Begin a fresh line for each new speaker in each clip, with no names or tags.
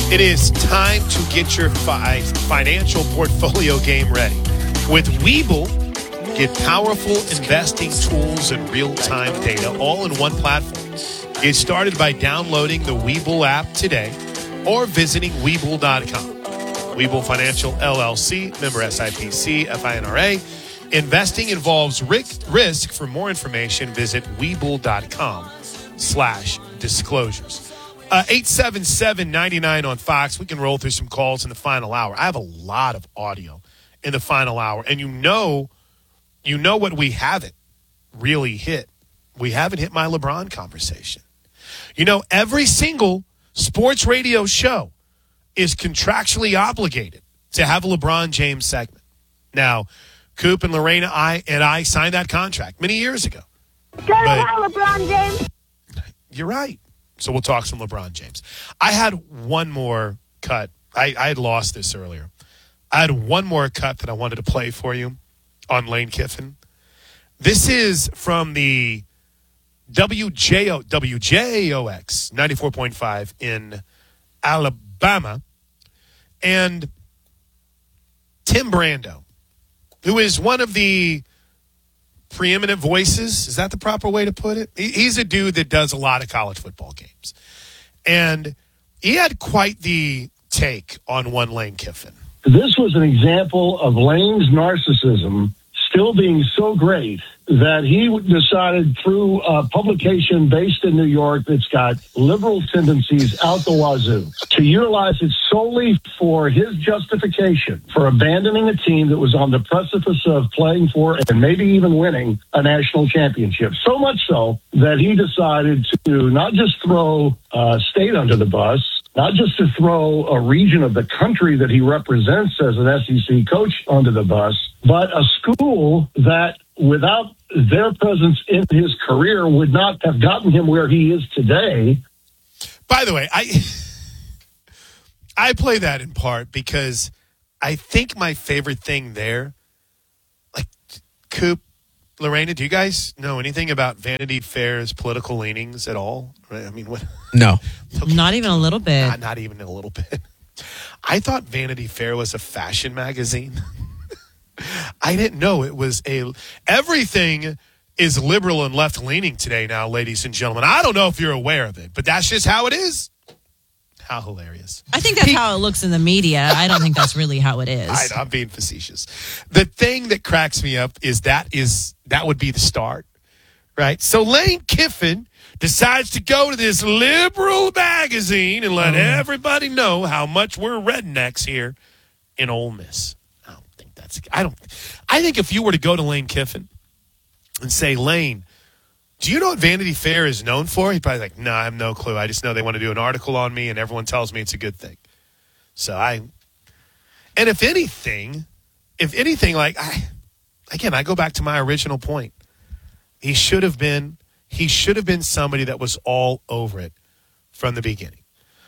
It is time to get your financial portfolio game ready. With Webull, get powerful investing tools and real-time data all in one platform. Get started by downloading the Webull app today or visiting Webull.com. Webull Financial LLC, member SIPC, FINRA. Investing involves risk. For more information, visit Webull.com/disclosures. 877-99 on Fox. We can roll through some calls in the final hour. I have a lot of audio in the final hour. And you know what we haven't really hit. We haven't hit my LeBron conversation. You know, every single sports radio show is contractually obligated to have a LeBron James segment. Now, Coop and Lorena and I signed that contract many years ago.
LeBron James.
You're right. So we'll talk some LeBron James. I had one more cut. I had lost this earlier. I had one more cut that I wanted to play for you on Lane Kiffin. This is from the WJOX 94.5 in Alabama. And Tim Brando, who is one of the preeminent voices, is that the proper way to put it? He's a dude that does a lot of college football games. And he had quite the take on one Lane Kiffin.
This was an example of Lane's narcissism still being so great that he decided through a publication based in New York that's got liberal tendencies out the wazoo to utilize it solely for his justification for abandoning a team that was on the precipice of playing for and maybe even winning a national championship. So much so that he decided to not just throw state under the bus, not just to throw a region of the country that he represents as an SEC coach under the bus, but a school that without their presence in his career would not have gotten him where he is today.
By the way, I play that in part because I think my favorite thing there, like Coop, Lorena, do you guys know anything about Vanity Fair's political leanings at all? I mean, what?
No.
Okay.
Not even a little bit.
Not even a little bit. I thought Vanity Fair was a fashion magazine. I didn't know it was everything is liberal and left-leaning today now, ladies and gentlemen. I don't know if you're aware of it, but that's just how it is. How hilarious.
I think that's how it looks in the media. I don't think that's really how it is.
I'm being facetious. The thing that cracks me up is that would be the start, right? So Lane Kiffin decides to go to this liberal magazine and let everybody know how much we're rednecks here in Ole Miss. I think if you were to go to Lane Kiffin and say, Lane, do you know what Vanity Fair is known for? He'd probably be like, no, I have no clue. I just know they want to do an article on me and everyone tells me it's a good thing. So and if anything, I go back to my original point. He should have been somebody that was all over it from the beginning.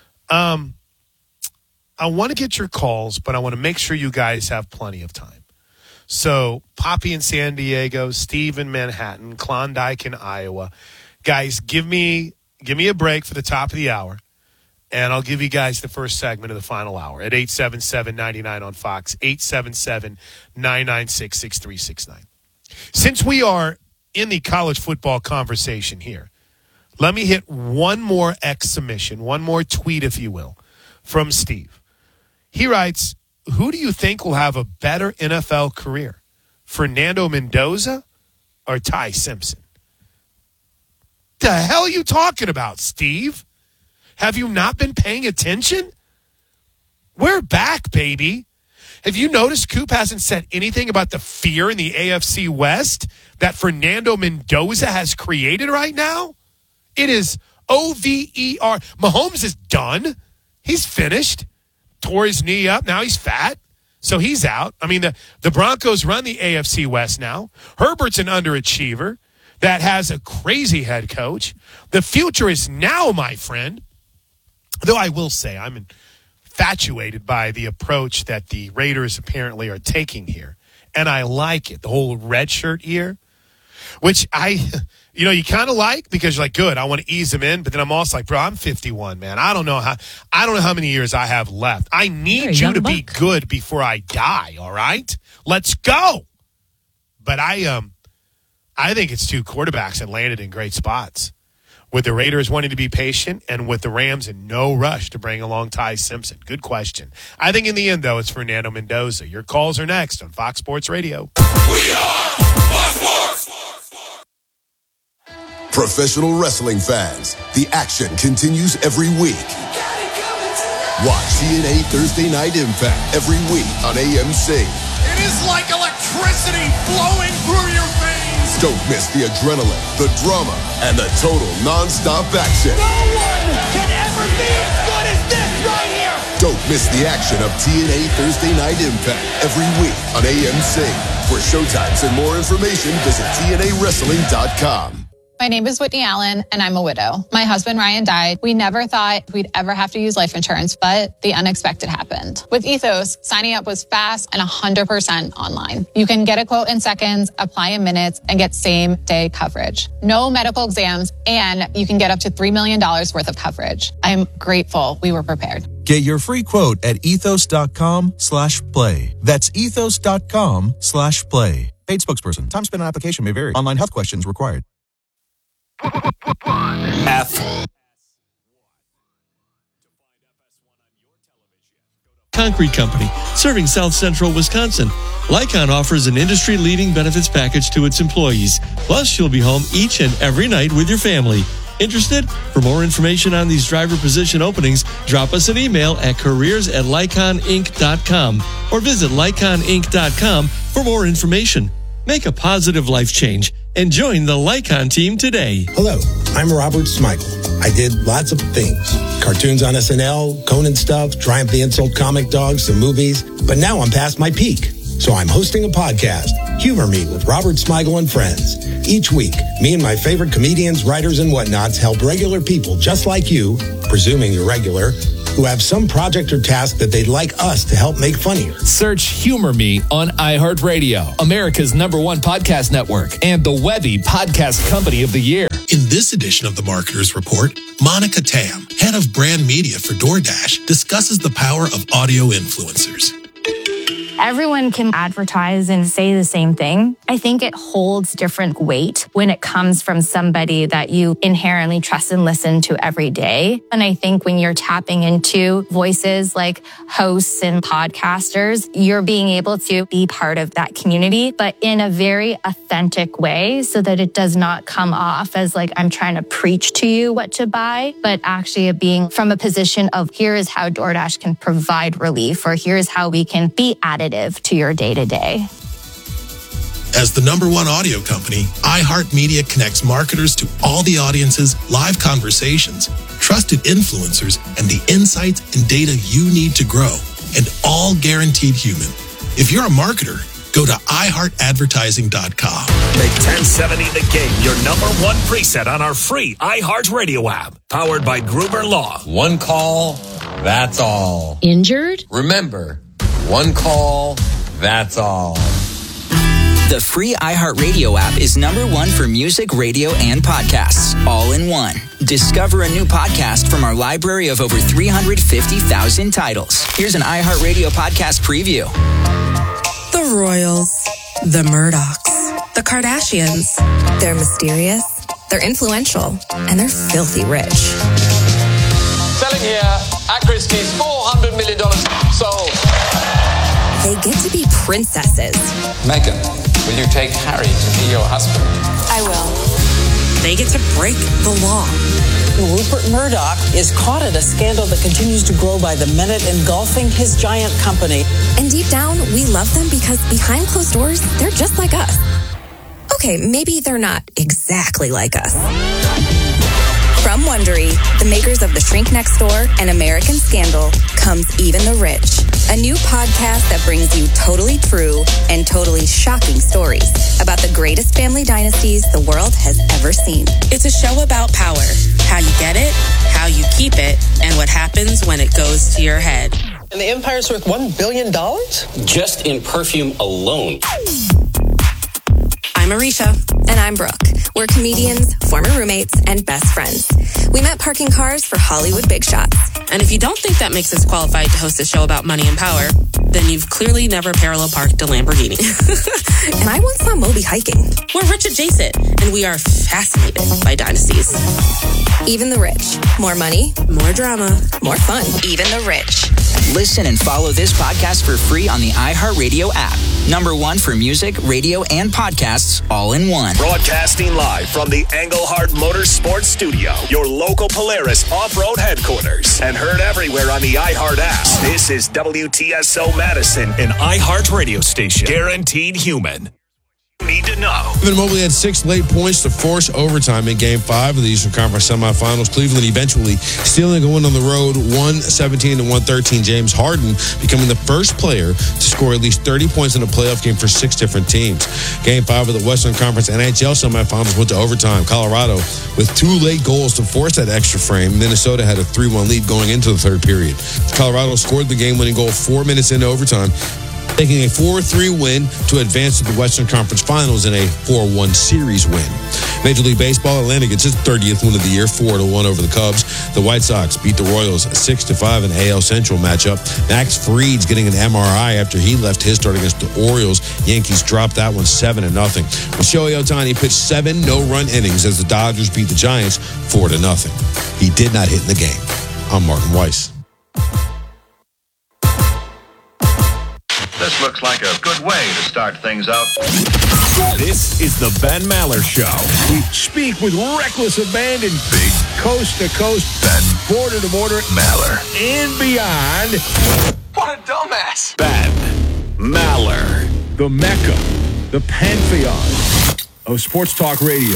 I want to get your calls, but I want to make sure you guys have plenty of time. So Poppy in San Diego, Steve in Manhattan, Klondike in Iowa. Guys, give me a break for the top of the hour, and I'll give you guys the first segment of the final hour at 877-99 on Fox, 877-996-6369. Since we are in the college football conversation here, let me hit one more submission, one more tweet, if you will, from Steve. He writes, who do you think will have a better NFL career, Fernando Mendoza or Ty Simpson? The hell are you talking about, Steve? Have you not been paying attention? We're back, baby. Have you noticed Coop hasn't said anything about the fear in the AFC West that Fernando Mendoza has created right now? It is over. Mahomes is done. He's finished. Tore his knee up. Now he's fat. So he's out. I mean, the Broncos run the AFC West now. Herbert's an underachiever that has a crazy head coach. The future is now, my friend. Though I will say I'm infatuated by the approach that the Raiders apparently are taking here. And I like it. The whole red shirt year, which you kind of like because you're like, good, I want to ease him in. But then I'm also like, bro, I'm 51, man. I don't know how many years I have left. I need you to be good before I die. All right, let's go. But I think it's two quarterbacks that landed in great spots. With the Raiders wanting to be patient and with the Rams in no rush to bring along Ty Simpson. Good question. I think in the end, though, it's Fernando Mendoza. Your calls are next on Fox Sports Radio.
We are Fox Sports.
Professional wrestling fans, the action continues every week. Watch TNA Thursday Night Impact every week on AMC.
It is like electricity flowing through your veins.
Don't miss the adrenaline, the drama, and the total non-stop action.
No one can ever be as good as this right here.
Don't miss the action of TNA Thursday Night Impact every week on AMC. For showtimes and more information, visit TNAWrestling.com.
My name is Whitney Allen, and I'm a widow. My husband, Ryan, died. We never thought we'd ever have to use life insurance, but the unexpected happened. With Ethos, signing up was fast and 100% online. You can get a quote in seconds, apply in minutes, and get same-day coverage. No medical exams, and you can get up to $3 million worth of coverage. I'm grateful we were prepared.
Get your free quote at ethos.com/play. That's ethos.com/play. Paid spokesperson. Time spent on application may vary. Online health questions required.
Concrete Company, serving South Central Wisconsin. Lycon offers an industry-leading benefits package to its employees. Plus, you'll be home each and every night with your family. Interested? For more information on these driver position openings, drop us an email at careers@lyconinc.com or visit lyconinc.com for more information. Make a positive life change and join the Lycon team today.
Hello, I'm Robert Smigel. I did lots of things. Cartoons on SNL, Conan stuff, Triumph the Insult Comic Dogs, some movies. But now I'm past my peak. So I'm hosting a podcast, Humor Me with Robert Smigel and Friends. Each week, me and my favorite comedians, writers, and whatnots help regular people just like you, presuming you're regular, who have some project or task that they'd like us to help make funnier.
Search Humor Me on iHeartRadio, America's #1 podcast network, and the Webby Podcast Company of the Year.
In this edition of the Marketer's Report, Monica Tam, head of brand media for DoorDash, discusses the power of audio influencers.
Everyone can advertise and say the same thing. I think it holds different weight when it comes from somebody that you inherently trust and listen to every day. And I think when you're tapping into voices like hosts and podcasters, you're being able to be part of that community, but in a very authentic way so that it does not come off as like I'm trying to preach to you what to buy, but actually being from a position of here is how DoorDash can provide relief, or here's how we can be additive to your day-to-day.
As the #1 audio company, iHeartMedia connects marketers to all the audiences, live conversations, trusted influencers, and the insights and data you need to grow, and all guaranteed human. If you're a marketer, go to iHeartAdvertising.com.
Make 1070 The Game your #1 preset on our free iHeartRadio app, powered by Gruber Law.
One call, that's all.
Injured?
Remember, one call, that's all.
The free iHeartRadio app is #1 for music, radio, and podcasts, all in one. Discover a new podcast from our library of over 350,000 titles. Here's an iHeartRadio podcast preview.
The Royals, the Murdochs, the Kardashians. They're mysterious, they're influential, and they're filthy rich.
Selling here at Christie's, $400 million sold.
They get to be princesses.
Meghan, will you take Harry to be your husband?
I will. They get to break the law.
Rupert Murdoch is caught in a scandal that continues to grow by the minute, engulfing his giant company.
And deep down, we love them because behind closed doors, they're just like us. Okay, maybe they're not exactly like us. From Wondery, the makers of The Shrink Next Door and American Scandal, comes Even the Rich, a new podcast that brings you totally true and totally shocking stories about the greatest family dynasties the world has ever seen.
It's a show about power, how you get it, how you keep it, and what happens when it goes to your head.
And the empire's worth $1 billion?
Just in perfume alone.
I'm Arisha.
And I'm Brooke. We're comedians, former roommates, and best friends. We met parking cars for Hollywood big shots.
And if you don't think that makes us qualified to host a show about money and power, then you've clearly never parallel parked a Lamborghini.
And I once saw Moby hiking.
We're rich adjacent, and we are fascinated by dynasties.
Even the rich. More money,
more drama,
more fun. Even the rich.
Listen and follow this podcast for free on the iHeartRadio app. #1 for music, radio, and podcasts all in one.
Broadcasting live from the Engelhard Motorsports Studio, your local Polaris off-road headquarters, and heard everywhere on the iHeart app. This is WTSO Madison, an iHeart radio station. Guaranteed human. Need to know.
Cleveland Mobley had 6 late points to force overtime in Game 5 of the Eastern Conference semifinals. Cleveland eventually stealing a win on the road, 117-113. James Harden becoming the first player to score at least 30 points in a playoff game for 6 different teams. Game 5 of the Western Conference NHL semifinals went to overtime. Colorado with 2 late goals to force that extra frame. Minnesota had a 3-1 lead going into the third period. Colorado scored the game-winning goal 4 minutes into overtime, taking a 4-3 win to advance to the Western Conference Finals in a 4-1 series win. Major League Baseball, Atlanta gets its 30th win of the year, 4-1 over the Cubs. The White Sox beat the Royals 6-5 in AL Central matchup. Max Fried's getting an MRI after he left his start against the Orioles. Yankees dropped that one 7-0. Shohei Ohtani pitched 7 no-run innings as the Dodgers beat the Giants 4-0. He did not hit in the game. I'm Martin Weiss.
This looks like a good way to start things out.
This is the Ben Maller Show.
We speak with reckless abandon. Big coast-to-coast,
Ben,
border-to-border,
Maller,
and beyond.
What a dumbass.
Ben Maller.
The Mecca, the Pantheon of sports talk radio.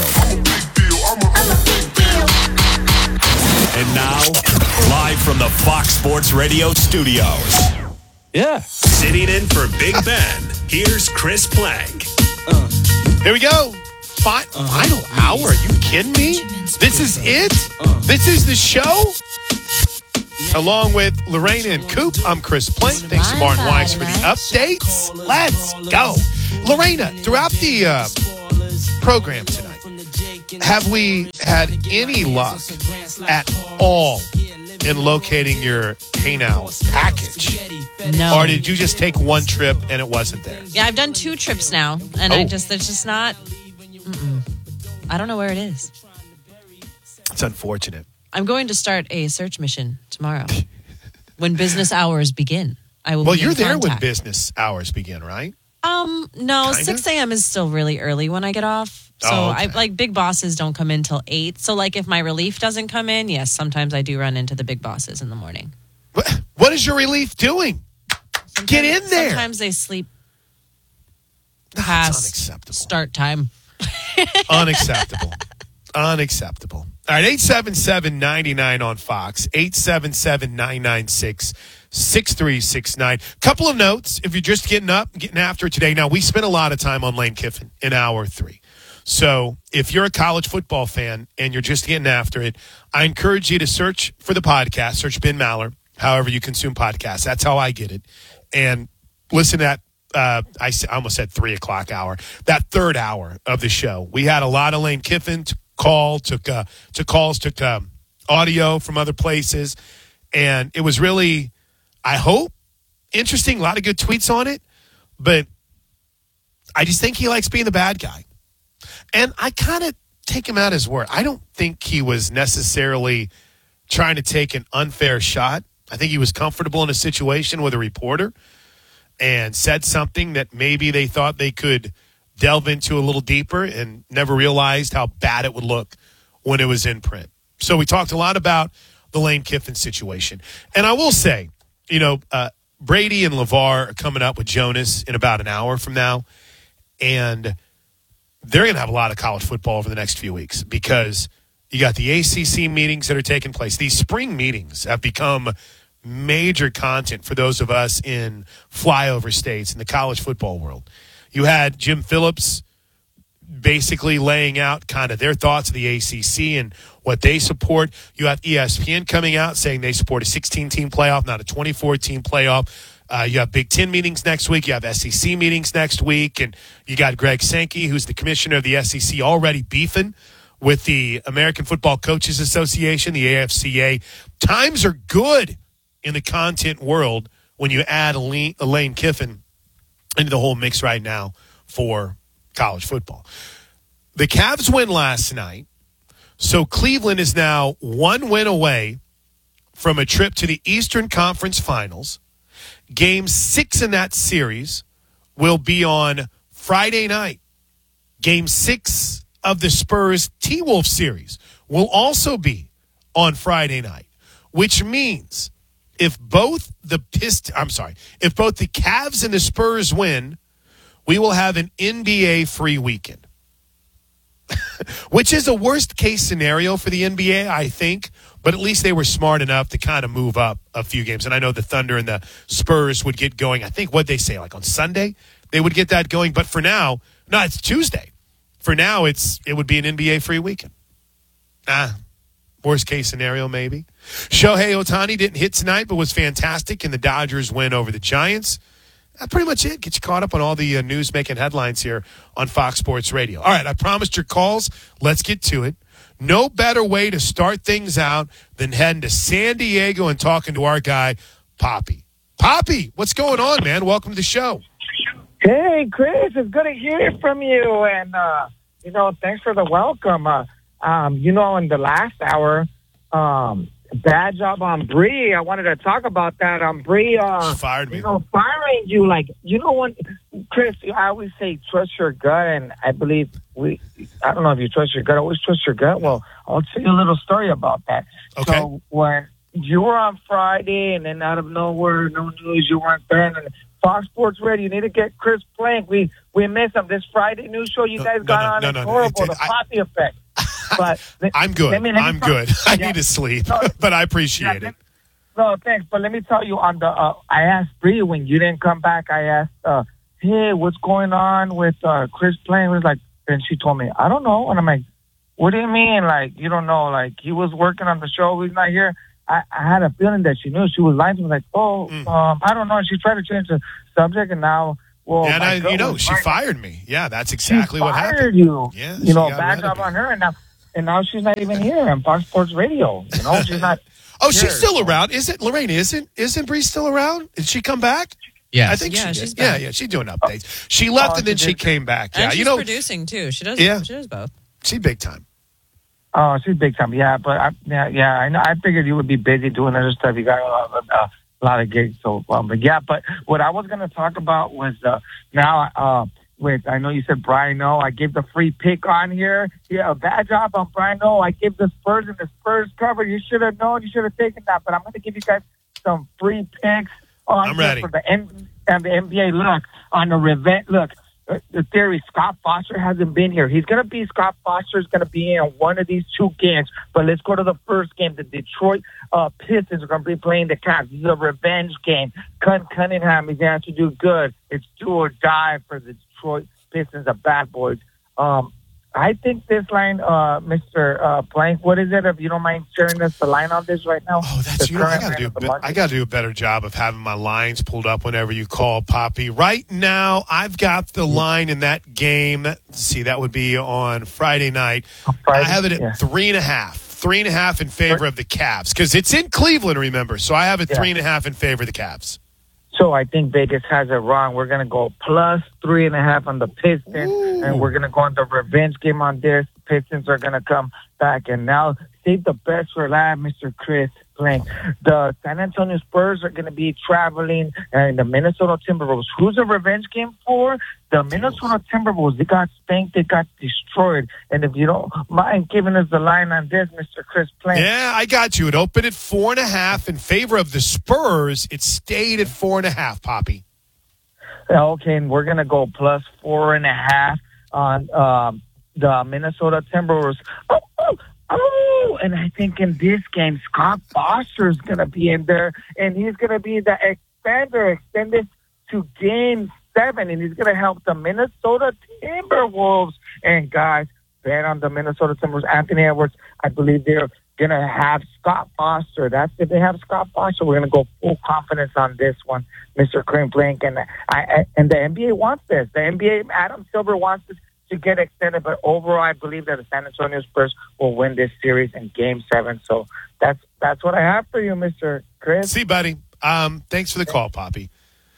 And now, live from the Fox Sports Radio studios.
Yeah.
Sitting in for Big Ben, here's Chris Plank.
Here we go. Final hour. Are you kidding me? This is it? This is the show? Along with Lorena and Coop, I'm Chris Plank. Thanks to Martin Weiss for the updates. Let's go. Lorena, throughout the program tonight, have we had any luck at all in locating your Hey Now package?
No.
Or did you just take one trip and it wasn't there?
Yeah, I've done 2 trips now, and it's just not. I don't know where it is.
It's unfortunate.
I'm going to start a search mission tomorrow when business hours begin. I will.
Well,
be
you're
in
there
contact.
when business hours begin, right?
No,
Kinda?
6 a.m. is still really early when I get off. So I like big bosses don't come in till 8. So like if my relief doesn't come in, yes, sometimes I do run into the big bosses in the morning.
What is your relief doing? Get in there.
Sometimes they sleep past start time.
Unacceptable. Unacceptable. All right, 877-99 on Fox, 877-996-6369. Couple of notes if you're just getting up, getting after it today. Now, we spent a lot of time on Lane Kiffin in hour 3. So if you're a college football fan and you're just getting after it, I encourage you to search for the podcast, search Ben Maller, however you consume podcasts. That's how I get it. And listen to that. I almost said 3 o'clock hour. That third hour of the show, we had a lot of Lane Kiffin took audio from other places, and it was really, I hope, interesting. A lot of good tweets on it, but I just think he likes being the bad guy, and I kind of take him at his word. I don't think he was necessarily trying to take an unfair shot. I think he was comfortable in a situation with a reporter and said something that maybe they thought they could delve into a little deeper and never realized how bad it would look when it was in print. So we talked a lot about the Lane Kiffin situation. And I will say, Brady and LeVar are coming up with Jonas in about an hour from now. And they're going to have a lot of college football over the next few weeks because you got the ACC meetings that are taking place. These spring meetings have become major content for those of us in flyover states in the college football world. You had Jim Phillips basically laying out kind of their thoughts of the ACC and what they support. You have ESPN coming out saying they support a 16-team playoff, not a 24-team playoff. You have Big Ten meetings next week. You have SEC meetings next week. And you got Greg Sankey, who's the commissioner of the SEC, already beefing with the American Football Coaches Association, the AFCA. Times are good in the content world when you add Lane Kiffin into the whole mix right now for college football. The Cavs win last night, so Cleveland is now 1 win away from a trip to the Eastern Conference Finals. Game 6 in that series will be on Friday night. Game 6 of the Spurs T-Wolf series will also be on Friday night, which means if both the Cavs and the Spurs win, we will have an NBA free weekend, which is a worst-case scenario for the NBA, I think. But at least they were smart enough to kind of move up a few games. And I know the Thunder and the Spurs would get going. I think what they say, like on Sunday, they would get that going. But for now, no, it's Tuesday. For now, it would be an NBA free weekend. Worst case scenario, maybe. Shohei Ohtani didn't hit tonight, but was fantastic in the Dodgers win over the Giants. That's pretty much it. Get you caught up on all the news-making headlines here on Fox Sports Radio. All right, I promised your calls. Let's get to it. No better way to start things out than heading to San Diego and talking to our guy, Poppy. Poppy, what's going on, man? Welcome to the show.
Hey, Chris, it's good to hear from you. And, thanks for the welcome. In the last hour, bad job on Bree. I wanted to talk about that. Bree,
she fired me.
Firing you, when Chris, I always say trust your gut, and I believe I don't know if you trust your gut. Always trust your gut. Well, I'll tell you a little story about that.
Okay.
So when you were on Friday, and then out of nowhere, no news, you weren't there, and Fox Sports Radio, you need to get Chris Plank. We missed him. This Friday news show you guys got on is horrible. The Poppy effect. But
I'm good. I'm good. I need to sleep, but I appreciate it.
No, thanks. But let me tell you, I asked Bree when you didn't come back. I asked, hey, what's going on with Chris Plank? It was like, and she told me, I don't know. And I'm like, what do you mean? Like, you don't know? Like, he was working on the show. He's not here. I had a feeling that she knew. She was lying to me. Like, I don't know. She tried to change the subject, and now. Well,
and she fired me. Yeah, that's exactly what happened.
She fired you.
Yeah,
bad job on her, and now she's not even here on Fox Sports Radio. She's not.
Oh, she's still around. Isn't Lorraine? Isn't Bree still around? Did she come back?
Yeah,
I think
she's back.
Yeah, she's doing updates. She left and then she came back.
And
yeah,
she's producing too. She does.
Yeah.
She does both.
She's big time.
Oh, she's big time. Yeah, but I know. I figured you would be busy doing other stuff. You got a lot of gigs. So, but what I was going to talk about was I know you said Brian No. I gave the free pick on here. Yeah, bad job on Brian No. I gave the Spurs and the Spurs cover. You should have known. You should have taken that. But I'm going to give you guys some free picks on here for the NBA. Look, on the revenge. Look, the theory, Scott Foster hasn't been here. Scott Foster is going to be in one of these two games. But let's go to the first game. The Detroit Pistons are going to be playing the Cavs. This is a revenge game. Cunningham is going to do good. It's do or die for the Detroit Pistons, the bad boys. I think this line, Mr. Plank, what is it? If you don't mind sharing us the line on this right now.
Oh, that's you. I got to do a better job of having my lines pulled up whenever you call, Poppy. Right now, I've got the line in that game. Let's see, that would be on Friday night. I have it at 3.5. 3.5 in favor of the Cavs because it's in Cleveland, remember. So I have it 3.5 in favor of the Cavs.
So I think Vegas has it wrong. We're going to go plus 3.5 on the Pistons, and we're going to go on the revenge game on this. The Pistons are going to come back. And now, save the best for last, Mr. Chris Plank. The San Antonio Spurs are going to be traveling and the Minnesota Timberwolves. Who's a revenge game for? The Minnesota Timberwolves. They got spanked. They got destroyed. And if you don't mind giving us the line on this, Mr. Chris Plank.
Yeah, I got you. It opened at 4.5 in favor of the Spurs. It stayed at 4.5, Poppy.
Okay, and we're going to go plus 4.5 on the Minnesota Timberwolves. Oh, and I think in this game, Scott Foster is going to be in there, and he's going to be the extended to Game 7, and he's going to help the Minnesota Timberwolves. And, guys, bet on the Minnesota Timberwolves. Anthony Edwards, I believe they're going to have Scott Foster. That's if they have Scott Foster, we're going to go full confidence on this one, Mr. Crimplink. And the NBA wants this. The NBA, Adam Silver wants this to get extended. But overall, I believe that the San Antonio Spurs will win this series in Game 7. So that's what I have for you, Mr. Chris.
See, buddy. Thanks for the call, Poppy.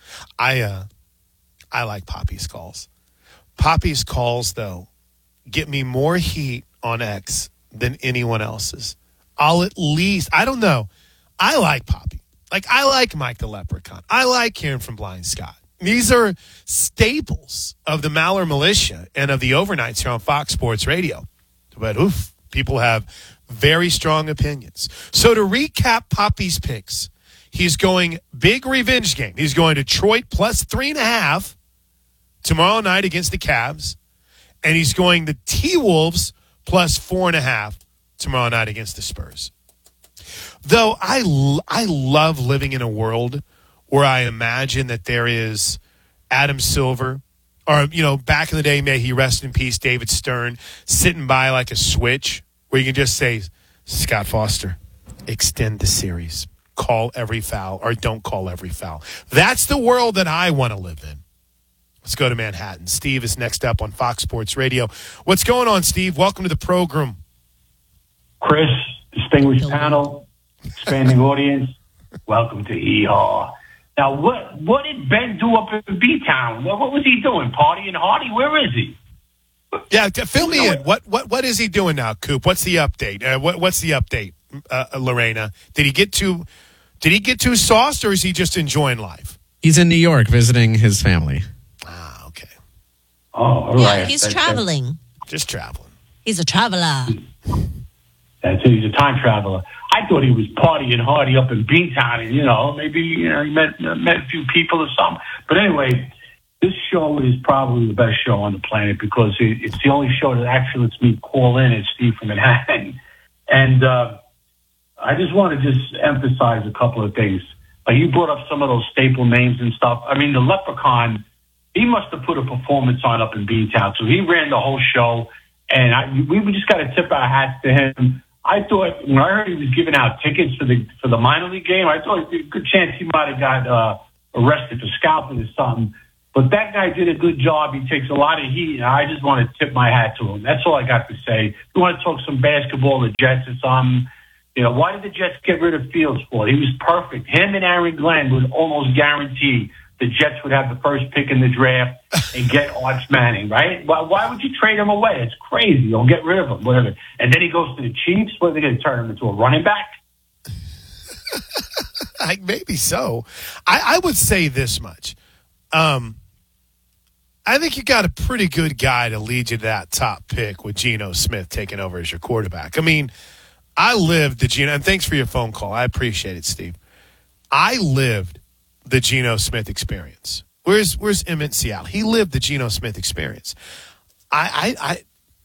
I like Poppy's calls. Poppy's calls, though, get me more heat on X than anyone else's. I'll at least, I don't know. I like Poppy. Like, I like Mike the Leprechaun. I like Karen from Blind Scott. These are staples of the Maller Militia and of the overnights here on Fox Sports Radio. But, people have very strong opinions. So to recap Poppy's picks, he's going big revenge game. He's going Detroit plus 3.5 tomorrow night against the Cavs. And he's going the T-Wolves plus 4.5 tomorrow night against the Spurs. Though I love living in a world where I imagine that there is Adam Silver, or, back in the day, may he rest in peace, David Stern, sitting by like a switch where you can just say, Scott Foster, extend the series. Call every foul or don't call every foul. That's the world that I want to live in. Let's go to Manhattan. Steve is next up on Fox Sports Radio. What's going on, Steve? Welcome to the program.
Chris, distinguished panel, expanding audience, welcome to ER. Now, what did Ben do up in B-Town? What was he doing? Partying hardy? Where is he?
Yeah, fill me in. What is he doing now, Coop? What's the update? What's the update, Lorena? Did he get too sauced, or is he just enjoying life?
He's in New York visiting his family.
Ah, okay.
Oh, all right.
Yeah, he's traveling.
Just traveling.
He's a traveler.
That's it. He's a time traveler. I thought he was partying hardy up in B-Town, and, maybe, he met a few people or something. But anyway, this show is probably the best show on the planet because it's the only show that actually lets me call in. It's Steve from Manhattan. And I just want to just emphasize a couple of things. You brought up some of those staple names and stuff. I mean, the Leprechaun, he must have put a performance on up in B-Town. So he ran the whole show, and we just got to tip our hats to him. I thought, when I heard he was giving out tickets for the minor league game, I thought a good chance he might have got arrested for scalping or something. But that guy did a good job. He takes a lot of heat, and I just want to tip my hat to him. That's all I got to say. You want to talk some basketball, the Jets or something. Why did the Jets get rid of Fields for? He was perfect. Him and Aaron Glenn would almost guarantee the Jets would have the first pick in the draft and get Arch Manning, right? Why would you trade him away? It's crazy. Don't get rid of him, whatever. And then he goes to the Chiefs. What are they going to turn him into, a running back?
Maybe so. I would say this much. I think you got a pretty good guy to lead you to that top pick with Geno Smith taking over as your quarterback. I mean, I lived the Geno, and thanks for your phone call. I appreciate it, Steve. I lived the Geno Smith experience. Where's Emmett Seattle? He lived the Geno Smith experience. The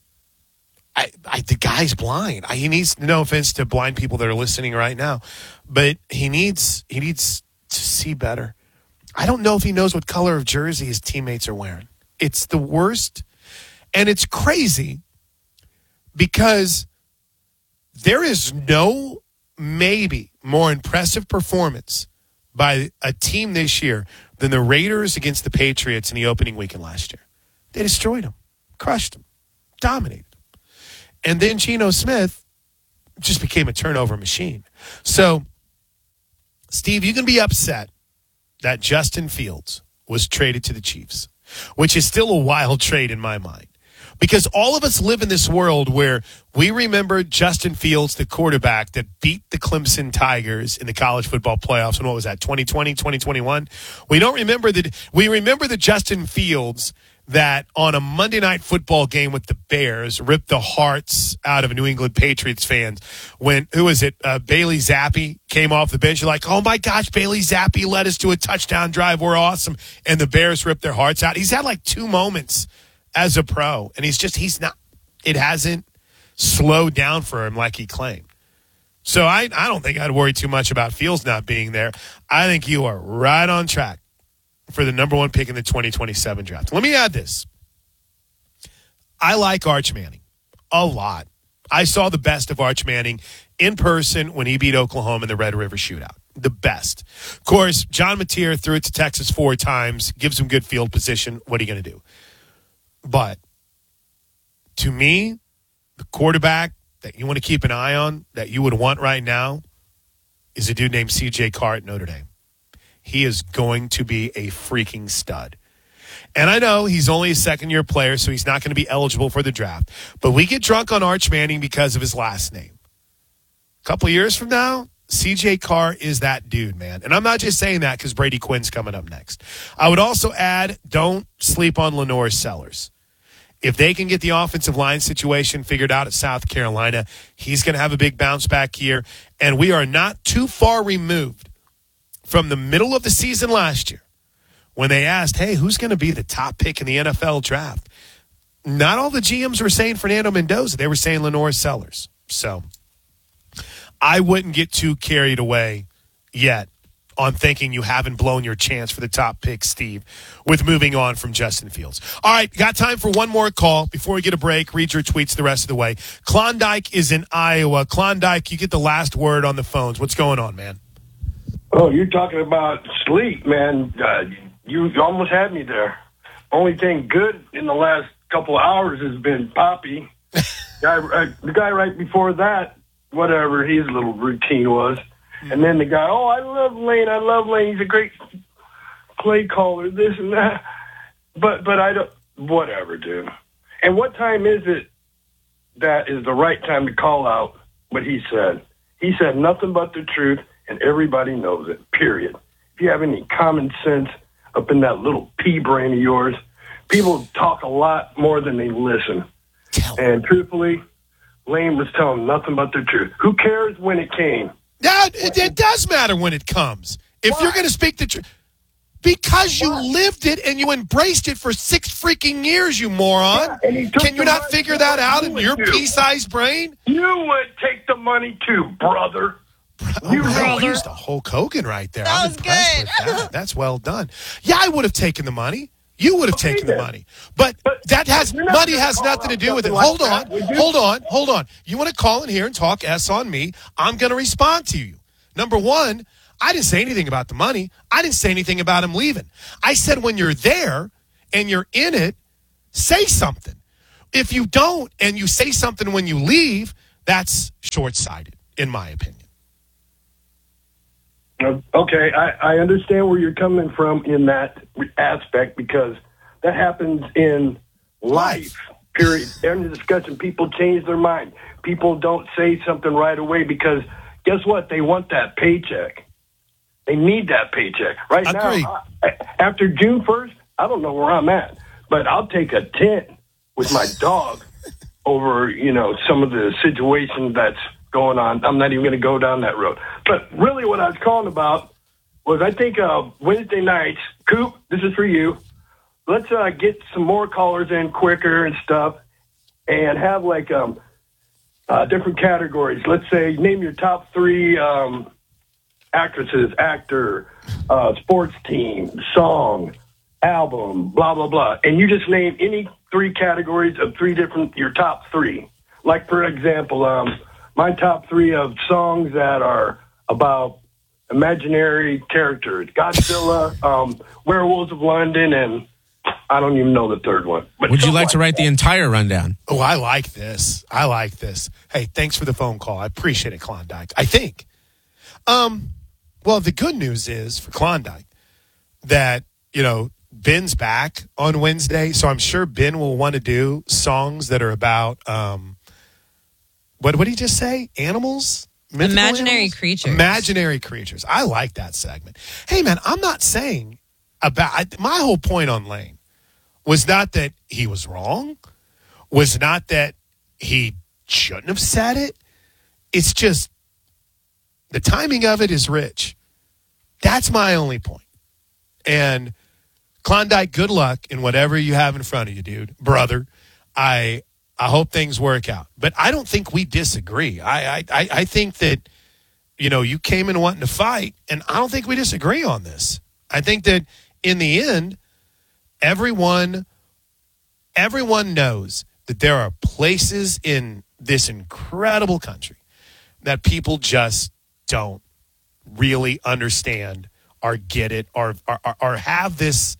guy's blind. He needs, no offense to blind people that are listening right now, but he needs to see better. I don't know if he knows what color of jersey his teammates are wearing. It's the worst, and it's crazy because there is no maybe more impressive performance by a team this year than the Raiders against the Patriots in the opening weekend last year. They destroyed them, crushed them, dominated them. And then Geno Smith just became a turnover machine. So, Steve, you can be upset that Justin Fields was traded to the Chiefs, which is still a wild trade in my mind. Because all of us live in this world where we remember Justin Fields, the quarterback that beat the Clemson Tigers in the college football playoffs. And what was that, 2020, 2021? We remember the Justin Fields that on a Monday Night Football game with the Bears ripped the hearts out of New England Patriots fans when, Bailey Zappi came off the bench. You're like, oh my gosh, Bailey Zappi led us to a touchdown drive. We're awesome. And the Bears ripped their hearts out. He's had like 2 moments as a pro, and it hasn't slowed down for him like he claimed. So I don't think I'd worry too much about Fields not being there. I think you are right on track for the number 1 pick in the 2027 draft. Let me add this. I like Arch Manning a lot. I saw the best of Arch Manning in person when he beat Oklahoma in the Red River Shootout. The best. Of course, John Mateer threw it to Texas 4 times, gives him good field position. What are you going to do? But to me, the quarterback that you want to keep an eye on, that you would want right now, is a dude named C.J. Carr at Notre Dame. He is going to be a freaking stud. And I know he's only a second-year player, so he's not going to be eligible for the draft. But we get drunk on Arch Manning because of his last name. A couple of years from now, C.J. Carr is that dude, man. And I'm not just saying that because Brady Quinn's coming up next. I would also add, don't sleep on Lenore Sellers. If they can get the offensive line situation figured out at South Carolina, he's going to have a big bounce back year. And we are not too far removed from the middle of the season last year when they asked, hey, who's going to be the top pick in the NFL draft? Not all the GMs were saying Fernando Mendoza. They were saying Lenore Sellers. So I wouldn't get too carried away yet on thinking you haven't blown your chance for the top pick, Steve, with moving on from Justin Fields. All right, got time for one more call before we get a break. Read your tweets the rest of the way. Klondike is in Iowa. Klondike, you get the last word on the phones. What's going on, man?
Oh, you're talking about sleep, man. You almost had me there. Only thing good in the last couple of hours has been Poppy. The guy right before that, whatever his little routine was. And then the guy, oh, I love Lane. He's a great play caller, this and that. But I don't, whatever, dude. And what time is it that is the right time to call out what he said? He said nothing but the truth, and everybody knows it, period. If you have any common sense up in that little pea brain of yours, people talk a lot more than they listen. And truthfully, Lane was telling nothing but the truth. Who cares when it came?
Yeah, it does matter when it comes. If you're going to speak the truth. Because you lived it and you embraced it for 6 freaking years, you moron. Yeah, can you not figure that out in your pea-sized brain?
You would take the money too, brother.
You used a Hulk Hogan right there. I'm impressed with that. That's well done. Yeah, I would have taken the money. You would have taken the money. But that money has nothing to do with it. Hold on. You want to call in here and talk S on me, I'm going to respond to you. Number one, I didn't say anything about the money. I didn't say anything about him leaving. I said when you're there and you're in it, say something. If you don't and you say something when you leave, that's short-sighted, in my opinion.
Okay, I understand where you're coming from in that aspect because that happens in life, period. In the discussion, people change their mind. People don't say something right away because guess what? They want that paycheck. They need that paycheck. Right now, after June 1st, I don't know where I'm at, but I'll take a tent with my dog over, some of the situation that's going on. I'm not even going to go down that road. But really what I was calling about was I think Wednesday nights, Coop, this is for you. Let's get some more callers in quicker and stuff and have like different categories. Let's say name your top 3 actresses, actor, sports team, song, album, blah, blah, blah. And you just name any 3 categories of 3 different, your top 3. Like, for example, my top 3 of songs that are about imaginary characters. Godzilla, Werewolves of London, and I don't even know the third one. But
would you like to write the entire rundown?
Oh, I like this. Hey, thanks for the phone call. I appreciate it, Klondike. I think. Well, the good news is for Klondike that, Ben's back on Wednesday, so I'm sure Ben will want to do songs that are about what did he just say? Animals?
Imaginary creatures.
Imaginary creatures. I like that segment. Hey, man, I'm not saying my whole point on Lane was not that he was wrong, was not that he shouldn't have said it. It's just the timing of it is rich. That's my only point. And Klondike, good luck in whatever you have in front of you, dude. Brother, I hope things work out. But I don't think we disagree. I think that, you came in wanting to fight, and I don't think we disagree on this. I think that in the end, everyone knows that there are places in this incredible country that people just don't really understand or get it or have this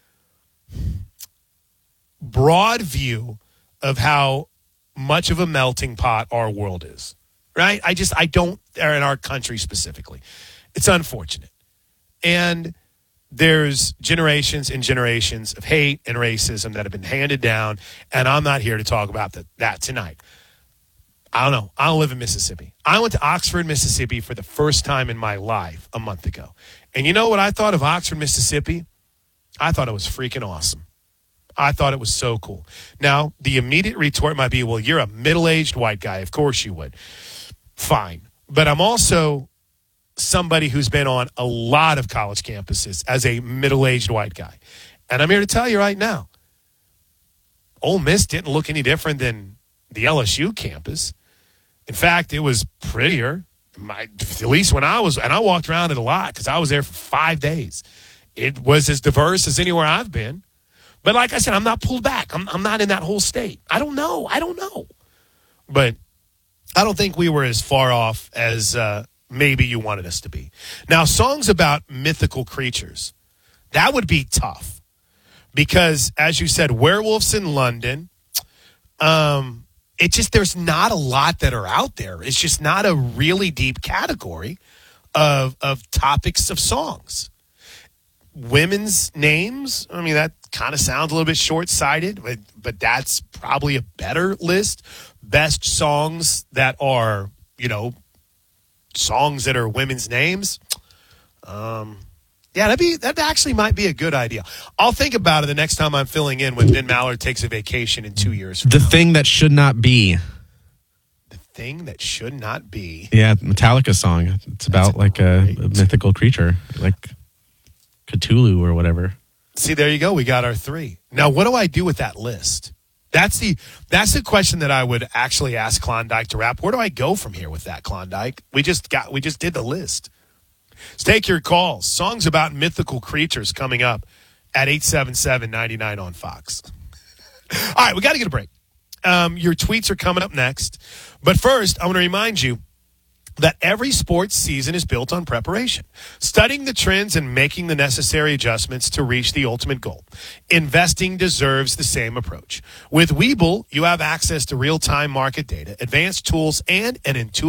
broad view of how much of a melting pot our world is, right? I don't, or in our country specifically. It's unfortunate. And there's generations and generations of hate and racism that have been handed down, and I'm not here to talk about that tonight. I don't know. I don't live in Mississippi. I went to Oxford, Mississippi for the first time in my life a month ago. And you know what I thought of Oxford, Mississippi? I thought it was freaking awesome. I thought it was so cool. Now, the immediate retort might be, well, you're a middle-aged white guy. Of course you would. Fine. But I'm also somebody who's been on a lot of college campuses as a middle-aged white guy. And I'm here to tell you right now, Ole Miss didn't look any different than the LSU campus. In fact, it was prettier, at least when I walked around it a lot because I was there for 5 days. It was as diverse as anywhere I've been. But like I said, I'm not pulled back. I'm not in that whole state. I don't know. But I don't think we were as far off as maybe you wanted us to be. Now, songs about mythical creatures, that would be tough. Because, as you said, Werewolves in London, there's not a lot that are out there. It's just not a really deep category of topics of songs. Women's names, I mean, that kind of sounds a little bit short-sighted, but that's probably a better list. Best songs that are, songs that are women's names. That actually might be a good idea. I'll think about it the next time I'm filling in when Ben Mallard takes a vacation in 2 years from now.
Thing that should not be.
The thing that should not be.
Yeah, Metallica song. It's about like a mythical creature, like Cthulhu or whatever.
See, there you go. We got our 3. Now, what do I do with that list? That's the question that I would actually ask Klondike to wrap. Where do I go from here with that, Klondike? We just did the list. Let's take your calls. Songs about mythical creatures coming up at 877-99 on Fox. All right, we got to get a break. Your tweets are coming up next. But first, I want to remind you that every sports season is built on preparation, studying the trends and making the necessary adjustments to reach the ultimate goal. Investing deserves the same approach. With Webull, you have access to real-time market data, advanced tools, and an intuitive